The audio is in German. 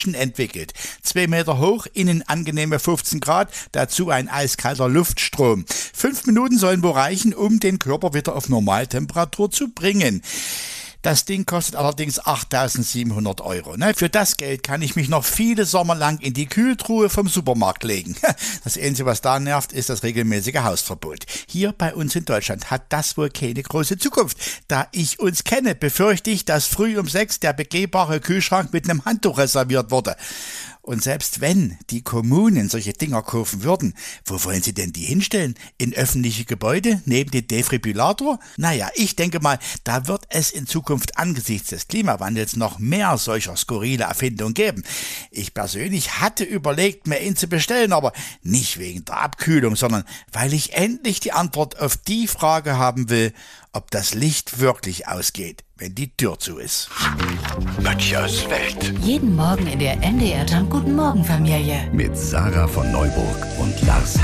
entwickelt. 2 Meter hoch, innen angenehme 15 Grad, dazu ein eiskalter Luftstrom. 5 Minuten sollen wohl reichen, um den Körper wieder auf Normaltemperatur zu bringen. Das Ding kostet allerdings 8.700 Euro. Für das Geld kann ich mich noch viele Sommer lang in die Kühltruhe vom Supermarkt legen. Das Einzige, was da nervt, ist das regelmäßige Hausverbot. Hier bei uns in Deutschland hat das wohl keine große Zukunft. Da ich uns kenne, befürchte ich, dass früh um 6 der begehbare Kühlschrank mit einem Handtuch reserviert wurde. Und selbst wenn die Kommunen solche Dinger kaufen würden, wo wollen sie denn die hinstellen? In öffentliche Gebäude? Neben den Defibrillator? Naja, ich denke mal, da wird es in Zukunft angesichts des Klimawandels noch mehr solcher skurrile Erfindungen geben. Ich persönlich hatte überlegt, mir ihn zu bestellen, aber nicht wegen der Abkühlung, sondern weil ich endlich die Antwort auf die Frage haben will, ob das Licht wirklich ausgeht, wenn die Tür zu ist. Böttchers Welt. Jeden Morgen in der NDR Jump Guten Morgen Familie. Mit Sarah von Neuburg und Lars